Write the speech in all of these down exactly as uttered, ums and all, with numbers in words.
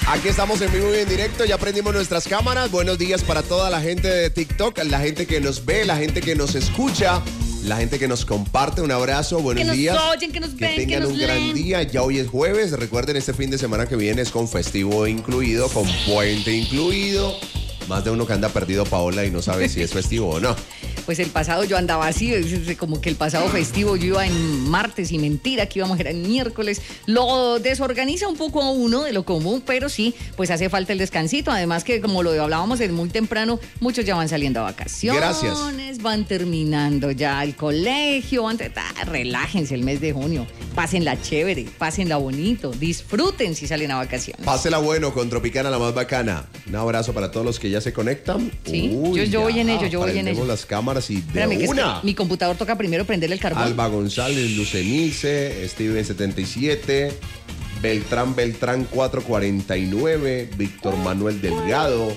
Aquí estamos en vivo y en directo, ya prendimos nuestras cámaras. Buenos días para toda la gente de TikTok, la gente que nos ve, la gente que nos escucha, la gente que nos comparte. Un abrazo, buenos que nos días. Oyen, que nos que ven, tengan que nos un leen. gran día. Ya hoy es jueves. Recuerden, este fin de semana que viene es con festivo incluido, con puente incluido. Más de uno que anda perdido, Paola, y no sabe si es festivo o no. Pues el pasado yo andaba así, como que el pasado festivo yo iba en martes y mentira que íbamos a ir en miércoles. Lo desorganiza un poco a uno de lo común, pero sí, pues hace falta el descansito. Además que como lo hablábamos desde muy temprano, muchos ya van saliendo a vacaciones. Gracias. Van terminando ya el colegio. Van, ah, relájense el mes de junio. Pásenla chévere, pásenla bonito, disfruten si salen a vacaciones. Pásela bueno con Tropicana, la más bacana. Un abrazo para todos los que ya se conectan. Sí, Uy, yo, yo voy en ello, yo voy en ello. las cámaras y de Espérame, que una. es que mi computador toca primero prenderle el carbón. Alba González, Lucenice, Steven setenta y siete, Beltrán Beltrán cuatrocientos cuarenta y nueve, Víctor Manuel Delgado,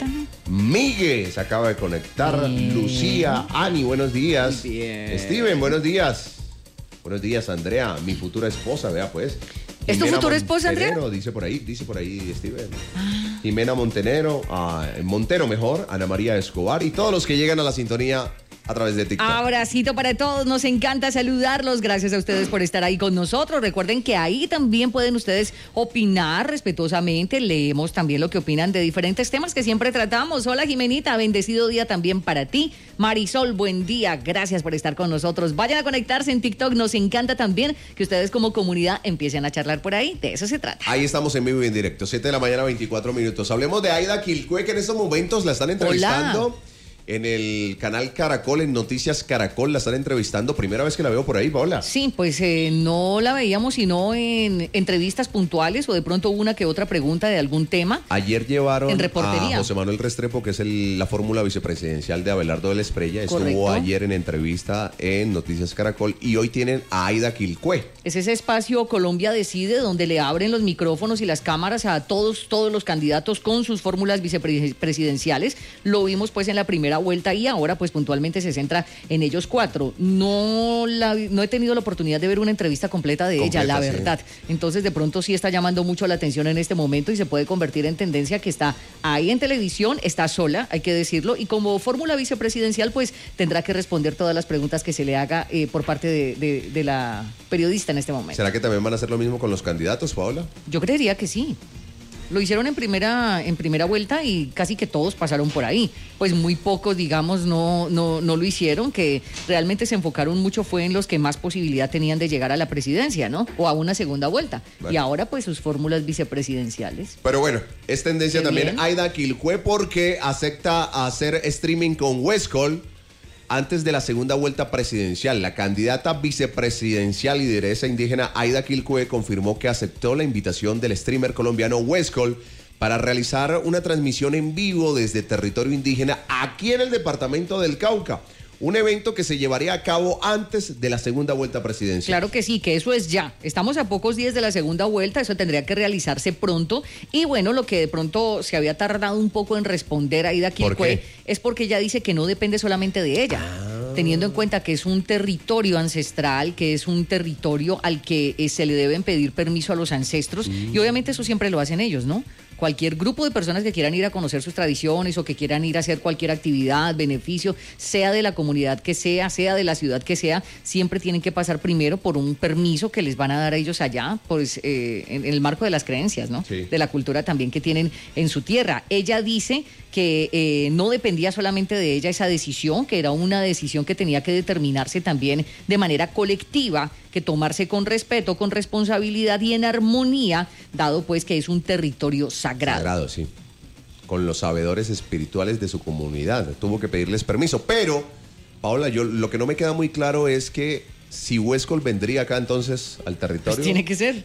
Miguel se acaba de conectar, bien. Lucía, Ani, buenos días. Bien. Steven, buenos días. Buenos días, Andrea, mi futura esposa, vea pues. ¿Es tu futura esposa, Andrea? Dice por ahí, dice por ahí, Steven. Ah. Jimena Montenero, uh, Montero mejor, Ana María Escobar y todos los que llegan a la sintonía a través de TikTok. Abracito para todos, nos encanta saludarlos. Gracias a ustedes por estar ahí con nosotros. Recuerden que ahí también pueden ustedes opinar respetuosamente. Leemos también lo que opinan de diferentes temas que siempre tratamos. Hola, Jimenita, bendecido día también para ti. Marisol, buen día, gracias por estar con nosotros. Vayan a conectarse en TikTok, nos encanta también que ustedes como comunidad empiecen a charlar por ahí. De eso se trata. Ahí estamos en vivo y en directo, siete de la mañana, veinticuatro minutos. Hablemos de Aida Quilcue, que en estos momentos la están entrevistando. Hola. En el canal Caracol, en Noticias Caracol, la están entrevistando. Primera vez que la veo por ahí, Paola. Sí, pues eh, no la veíamos sino en entrevistas puntuales o de pronto una que otra pregunta de algún tema. Ayer llevaron en reportería. a José Manuel Restrepo, que es el, la fórmula vicepresidencial de Abelardo de la Esprella. Correcto. Estuvo ayer en entrevista en Noticias Caracol y hoy tienen a Aida Quilcue. Es ese espacio Colombia Decide donde le abren los micrófonos y las cámaras a todos, todos los candidatos con sus fórmulas vicepresidenciales. Lo vimos pues en la primera vuelta y ahora pues puntualmente se centra en ellos cuatro. No, la, no he tenido la oportunidad de ver una entrevista completa de completa, ella, la verdad. Sí. Entonces de pronto sí está llamando mucho la atención en este momento y se puede convertir en tendencia que está ahí en televisión, está sola, hay que decirlo, y como fórmula vicepresidencial pues tendrá que responder todas las preguntas que se le haga eh, por parte de, de, de la periodista en este momento. ¿Será que también van a hacer lo mismo con los candidatos, Paola? Yo creería que sí. Lo hicieron en primera, en primera vuelta y casi que todos pasaron por ahí. Pues muy pocos, digamos, no, no, no lo hicieron, que realmente se enfocaron mucho fue en los que más posibilidad tenían de llegar a la presidencia, ¿no? O a una segunda vuelta. Vale. Y ahora pues sus fórmulas vicepresidenciales. Pero bueno, es tendencia Qué también bien. Aida Quilcue porque acepta hacer streaming con Huescol antes de la segunda vuelta presidencial. La candidata vicepresidencial y lideresa indígena Aida Quilcue confirmó que aceptó la invitación del streamer colombiano Huescol para realizar una transmisión en vivo desde territorio indígena aquí en el departamento del Cauca. Un evento que se llevaría a cabo antes de la segunda vuelta presidencial. Claro que sí, que eso es ya. Estamos a pocos días de la segunda vuelta, eso tendría que realizarse pronto. Y bueno, lo que de pronto se había tardado un poco en responder a Aida Quilcue es porque ella dice que no depende solamente de ella. Ah. Teniendo en cuenta que es un territorio ancestral, que es un territorio al que eh, se le deben pedir permiso a los ancestros. Mm. Y obviamente eso siempre lo hacen ellos, ¿no? Cualquier grupo de personas que quieran ir a conocer sus tradiciones o que quieran ir a hacer cualquier actividad, beneficio, sea de la comunidad que sea, sea de la ciudad que sea, siempre tienen que pasar primero por un permiso que les van a dar a ellos allá, pues eh, en, en el marco de las creencias, ¿no? Sí. De la cultura también que tienen en su tierra. Ella dice que eh, no dependía solamente de ella esa decisión, que era una decisión que tenía que determinarse también de manera colectiva, que tomarse con respeto, con responsabilidad y en armonía, dado pues que es un territorio sagrado. Sagrado, sí. Con los sabedores espirituales de su comunidad. Tuvo que pedirles permiso. Pero, Paola, yo lo que no me queda muy claro es que si Huescol vendría acá entonces al territorio. Pues tiene que ser.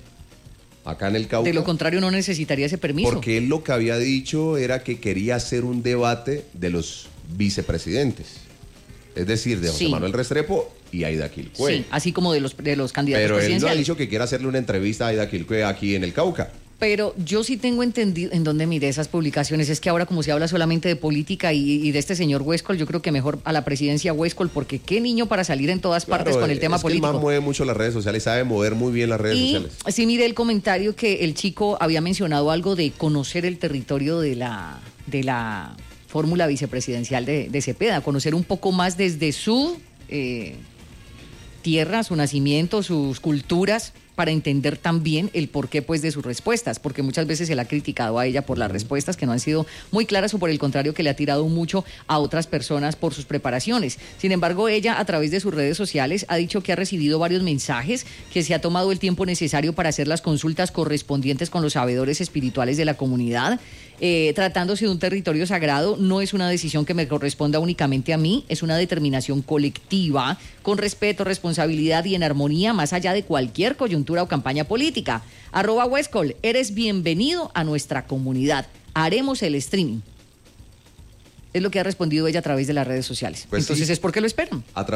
Acá en el Cauca. De lo contrario no necesitaría ese permiso. Porque él lo que había dicho era que quería hacer un debate de los vicepresidentes. Es decir, de José sí. Manuel Restrepo y Aida Quilcue. Sí, así como de los, de los candidatos Pero presidenciales. Pero él no ha dicho que quiera hacerle una entrevista a Aida Quilcue aquí en el Cauca. Pero yo sí tengo entendido, ¿en dónde miré esas publicaciones? Es que ahora como se habla solamente de política y, y de este señor Westcol, yo creo que mejor a la presidencia Westcol, porque qué niño para salir en todas Claro, partes con el tema es político. Que el man mueve mucho las redes sociales, sabe mover muy bien las redes y, sociales. Sí, miré el comentario que el chico había mencionado algo de conocer el territorio de la, de la fórmula vicepresidencial de, de Cepeda, conocer un poco más desde su eh, tierra, su nacimiento, sus culturas, para entender también el porqué pues de sus respuestas, porque muchas veces se le ha criticado a ella por las respuestas que no han sido muy claras o por el contrario que le ha tirado mucho a otras personas por sus preparaciones. Sin embargo, ella a través de sus redes sociales ha dicho que ha recibido varios mensajes, que se ha tomado el tiempo necesario para hacer las consultas correspondientes con los sabedores espirituales de la comunidad. Eh, tratándose de un territorio sagrado, no es una decisión que me corresponda únicamente a mí, es una determinación colectiva, con respeto, responsabilidad y en armonía, más allá de cualquier coyuntura o campaña política. Arroba Westcol, eres bienvenido a nuestra comunidad. Haremos el streaming. Es lo que ha respondido ella a través de las redes sociales. Pues Entonces sí. es porque lo esperan. A